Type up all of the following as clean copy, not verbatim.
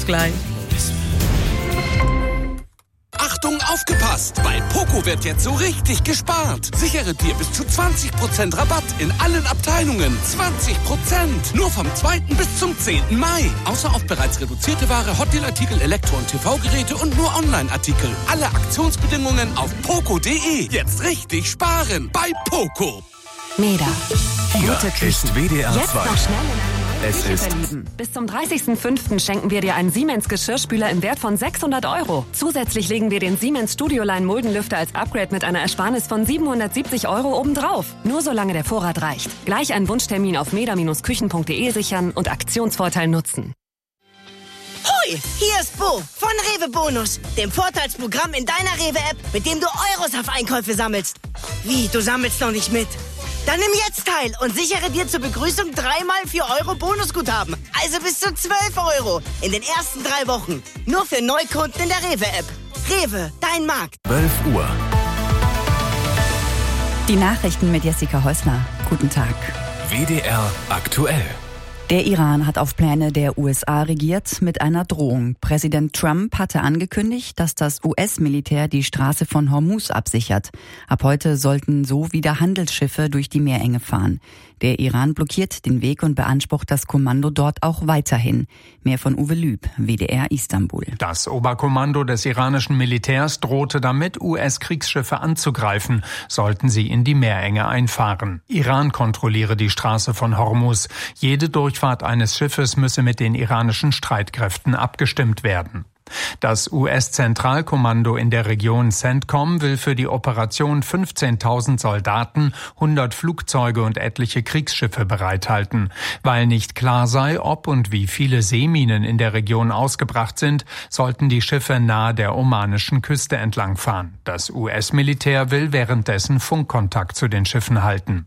Gleich. Achtung, aufgepasst! Bei Poco wird jetzt so richtig gespart. Sichere dir bis zu 20% Rabatt in allen Abteilungen. 20%! Nur vom 2. bis zum 10. Mai. Außer auf bereits reduzierte Ware, Hotdeal-Artikel, Elektro- und TV-Geräte und nur Online-Artikel. Alle Aktionsbedingungen auf poco.de. Jetzt richtig sparen bei Poco. Meda. Hier Gute Küchen. ist WDR 2. Jetzt noch schnell in eine neue Es Küche ist verlieben. Bis zum 30.05. schenken wir dir einen Siemens Geschirrspüler im Wert von 600 €. Zusätzlich legen wir den Siemens Studioline Muldenlüfter als Upgrade mit einer Ersparnis von 770 € obendrauf. Nur solange der Vorrat reicht. Gleich einen Wunschtermin auf meda-küchen.de sichern und Aktionsvorteil nutzen. Hoi, hier ist Bo von Rewe Bonus, dem Vorteilsprogramm in deiner Rewe-App, mit dem du Euros auf Einkäufe sammelst. Wie, du sammelst noch nicht mit? Dann nimm jetzt teil und sichere dir zur Begrüßung 3x 4 € Bonusguthaben. Also bis zu 12 € in den ersten 3 Wochen. Nur für Neukunden in der Rewe-App. Rewe, dein Markt. 12 Uhr. Die Nachrichten mit Jessica Häusler. Guten Tag. WDR aktuell. Der Iran hat auf Pläne der USA regiert mit einer Drohung. Präsident Trump hatte angekündigt, dass das US-Militär die Straße von Hormuz absichert. Ab heute sollten so wieder Handelsschiffe durch die Meerenge fahren. Der Iran blockiert den Weg und beansprucht das Kommando dort auch weiterhin. Mehr von Uwe Lüb, WDR Istanbul. Das Oberkommando des iranischen Militärs drohte damit, US-Kriegsschiffe anzugreifen, sollten sie in die Meerenge einfahren. Iran kontrolliere die Straße von Hormuz. Jede Durchfahrt eines Schiffes müsse mit den iranischen Streitkräften abgestimmt werden. Das US-Zentralkommando in der Region CENTCOM will für die Operation 15.000 Soldaten, 100 Flugzeuge und etliche Kriegsschiffe bereithalten. Weil nicht klar sei, ob und wie viele Seeminen in der Region ausgebracht sind, sollten die Schiffe nahe der omanischen Küste entlangfahren. Das US-Militär will währenddessen Funkkontakt zu den Schiffen halten.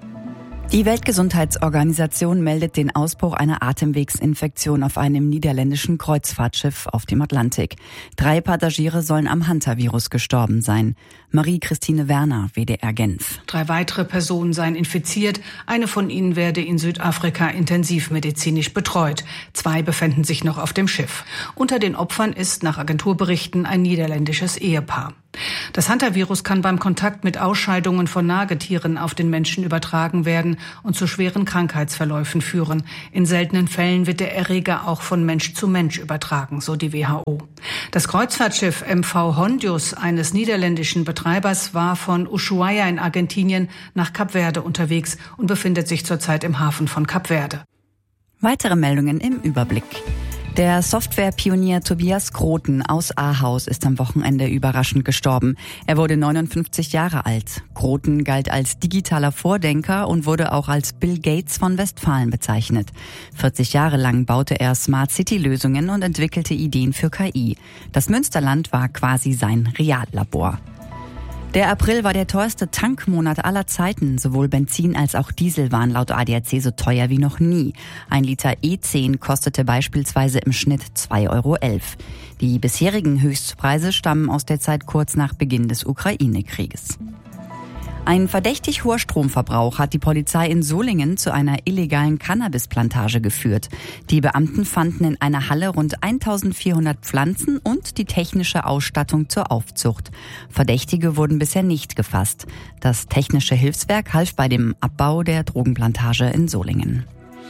Die Weltgesundheitsorganisation meldet den Ausbruch einer Atemwegsinfektion auf einem niederländischen Kreuzfahrtschiff auf dem Atlantik. 3 Passagiere sollen am Hantavirus gestorben sein. Marie-Christine Werner, WDR Genf. 3 weitere Personen seien infiziert. Eine von ihnen werde in Südafrika intensivmedizinisch betreut. 2 befänden sich noch auf dem Schiff. Unter den Opfern ist nach Agenturberichten ein niederländisches Ehepaar. Das Hantavirus kann beim Kontakt mit Ausscheidungen von Nagetieren auf den Menschen übertragen werden und zu schweren Krankheitsverläufen führen. In seltenen Fällen wird der Erreger auch von Mensch zu Mensch übertragen, so die WHO. Das Kreuzfahrtschiff MV Hondius eines niederländischen Betreibers war von Ushuaia in Argentinien nach Kap Verde unterwegs und befindet sich zurzeit im Hafen von Kap Verde. Weitere Meldungen im Überblick. Der Softwarepionier Tobias Groten aus Ahaus ist am Wochenende überraschend gestorben. Er wurde 59 Jahre alt. Groten galt als digitaler Vordenker und wurde auch als Bill Gates von Westfalen bezeichnet. 40 Jahre lang baute er Smart-City-Lösungen und entwickelte Ideen für KI. Das Münsterland war quasi sein Reallabor. Der April war der teuerste Tankmonat aller Zeiten. Sowohl Benzin als auch Diesel waren laut ADAC so teuer wie noch nie. 1 Liter E10 kostete beispielsweise im Schnitt 2,11 €. Die bisherigen Höchstpreise stammen aus der Zeit kurz nach Beginn des Ukraine-Krieges. Ein verdächtig hoher Stromverbrauch hat die Polizei in Solingen zu einer illegalen Cannabisplantage geführt. Die Beamten fanden in einer Halle rund 1400 Pflanzen und die technische Ausstattung zur Aufzucht. Verdächtige wurden bisher nicht gefasst. Das technische Hilfswerk half bei dem Abbau der Drogenplantage in Solingen.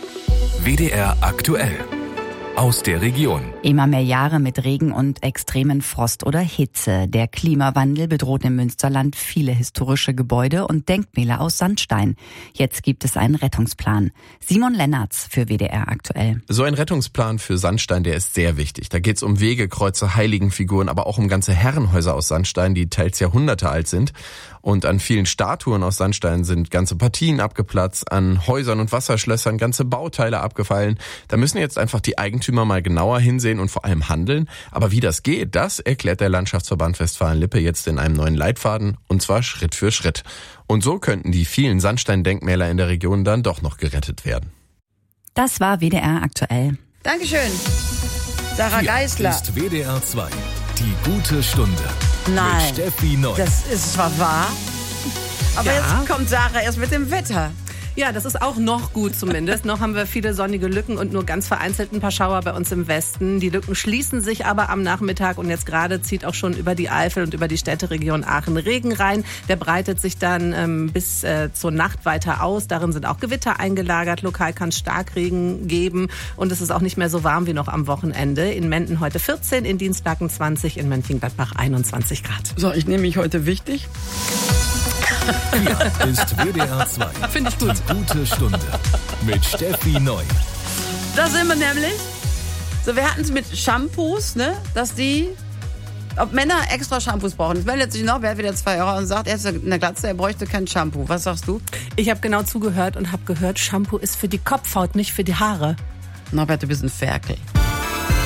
WDR aktuell. Aus der Region. Immer mehr Jahre mit Regen und extremen Frost oder Hitze. Der Klimawandel bedroht im Münsterland viele historische Gebäude und Denkmäler aus Sandstein. Jetzt gibt es einen Rettungsplan. Simon Lennertz für WDR aktuell. So ein Rettungsplan für Sandstein, der ist sehr wichtig. Da geht es um Wegekreuze, Heiligenfiguren, aber auch um ganze Herrenhäuser aus Sandstein, die teils Jahrhunderte alt sind. Und an vielen Statuen aus Sandstein sind ganze Partien abgeplatzt, an Häusern und Wasserschlössern ganze Bauteile abgefallen. Da müssen jetzt einfach die Eigentümer mal genauer hinsehen und vor allem handeln. Aber wie das geht, das erklärt der Landschaftsverband Westfalen-Lippe jetzt in einem neuen Leitfaden, und zwar Schritt für Schritt. Und so könnten die vielen Sandsteindenkmäler in der Region dann doch noch gerettet werden. Das war WDR aktuell. Dankeschön. Sarah Geisler. Ist WDR 2. Die gute Stunde. Nein, mit Steffi Neu. das ist zwar wahr, aber Ja. jetzt kommt Sarah erst mit dem Wetter. Ja, das ist auch noch gut zumindest. Noch haben wir viele sonnige Lücken und nur ganz vereinzelt ein paar Schauer bei uns im Westen. Die Lücken schließen sich aber am Nachmittag und jetzt gerade zieht auch schon über die Eifel und über die Städteregion Aachen Regen rein. Der breitet sich dann bis zur Nacht weiter aus. Darin sind auch Gewitter eingelagert. Lokal kann es Starkregen geben und es ist auch nicht mehr so warm wie noch am Wochenende. In Menden heute 14, in Dienstlaken 20, in Mönchengladbach 21 Grad. So, ich nehme mich heute wichtig. Hier ist WDR 2. Finde ich gut. Die gute Stunde mit Steffi Neu. Da sind wir nämlich. So, wir hatten es mit Shampoos, ne? Dass ob Männer extra Shampoos brauchen. Es meldet sich noch, wer hat wieder 2 € und sagt, er ist in der Glatze, er bräuchte kein Shampoo. Was sagst du? Ich habe genau zugehört und habe gehört, Shampoo ist für die Kopfhaut, nicht für die Haare. Norbert, du bist ein Ferkel.